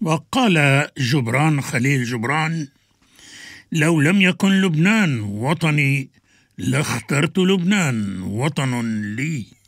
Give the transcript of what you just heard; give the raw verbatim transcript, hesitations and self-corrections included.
وقال جبران خليل جبران: لو لم يكن لبنان وطني لاخترت لبنان وطن لي.